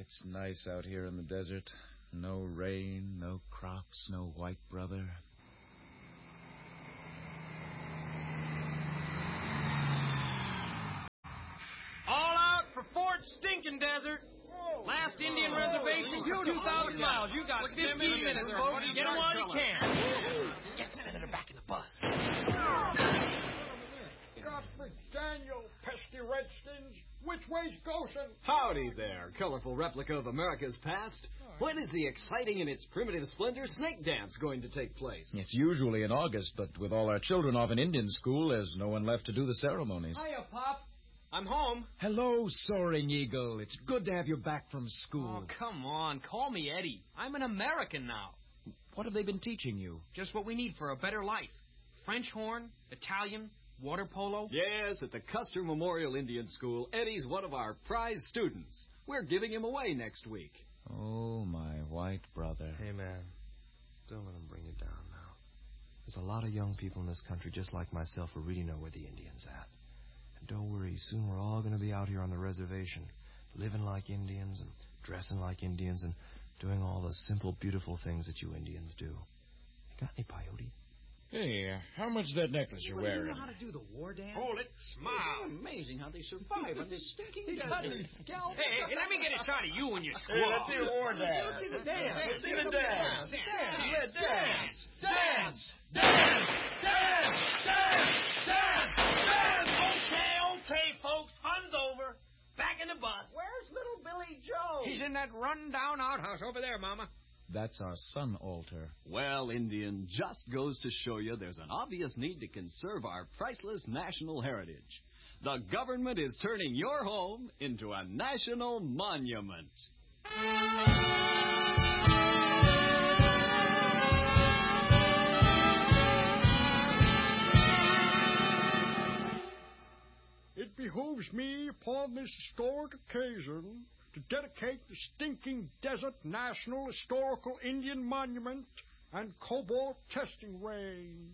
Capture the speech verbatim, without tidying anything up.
It's nice out here in the desert. No rain, no crops, no white brother. All out for Fort Stinking Desert. Last Indian reservation for two thousand miles. You got fifteen minutes, folks. Get them while you can. Get Senator back in the bus. Godfrey Daniel, pesky redskins. Which way's Goshen? Howdy there, colorful replica of America's past. When is the exciting in its primitive splendor snake dance going to take place? It's usually in August, but with all our children off in Indian school, there's no one left to do the ceremonies. Hiya, Pop. I'm home. Hello, Soaring Eagle. It's good to have you back from school. Oh, come on. Call me Eddie. I'm an American now. What have they been teaching you? Just what we need for a better life. French horn, Italian, water polo. Yes, at the Custer Memorial Indian School, Eddie's one of our prize students. We're giving him away next week. Oh, my white brother. Hey, man, don't let him bring you down now. There's a lot of young people in this country just like myself who really know where the Indians at. And don't worry, soon we're all going to be out here on the reservation, living like Indians and dressing like Indians and doing all the simple, beautiful things that you Indians do. You got any peyote? Hey, uh, how much is that necklace you're Well, wearing? you know how to do the war dance? Hold it. Smile. It's amazing how they survive on this stinking desert. Hey, hey, let me get a shot of you when you squall. Hey, let's see the war dance. Let's see the dance. Let's see the dance. Dance. Dance. Dance. Dance. Dance. Dance. Dance. Dance. Okay, okay, folks. Fun's over. Back in the bus. Where's little Billy Joe? He's in that run-down outhouse over there, Mama. That's our sun altar. Well, Indian, just goes to show you there's an obvious need to conserve our priceless national heritage. The government is turning your home into a national monument. It behooves me upon this historic occasion to dedicate the Stinking Desert National Historical Indian Monument and Cobalt Testing Range.